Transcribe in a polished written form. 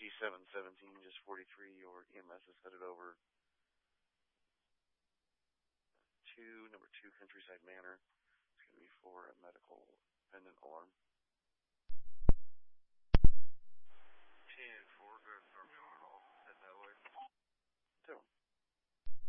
C717, just 43, your EMS is headed over to number 2 Countryside Manor.